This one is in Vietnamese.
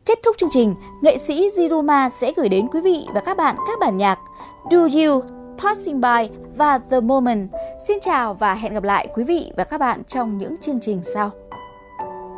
Kết thúc chương trình, nghệ sĩ Jiruma sẽ gửi đến quý vị và các bạn các bản nhạc Do You, Passing By và The Moment. Xin chào và hẹn gặp lại quý vị và các bạn trong những chương trình sau.